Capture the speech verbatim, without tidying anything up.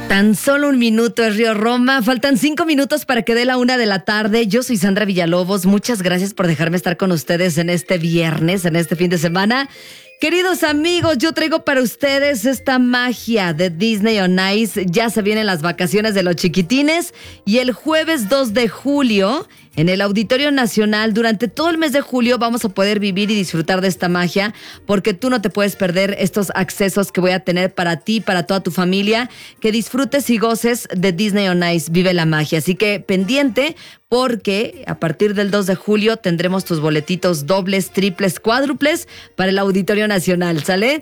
Tan solo un minuto es Río Roma. Faltan cinco minutos para que dé la una de la tarde. Yo soy Sandra Villalobos. Muchas gracias por dejarme estar con ustedes en este viernes, en este fin de semana. Queridos amigos, yo traigo para ustedes esta magia de Disney on Ice. Ya se vienen las vacaciones de los chiquitines y el jueves dos de julio en el Auditorio Nacional, durante todo el mes de julio vamos a poder vivir y disfrutar de esta magia, porque tú no te puedes perder estos accesos que voy a tener para ti, para toda tu familia, que disfrutes y goces de Disney on Ice. Vive la magia. Así que pendiente, porque a partir del dos de julio tendremos tus boletitos dobles, triples, cuádruples para el Auditorio Nacional, ¿sale?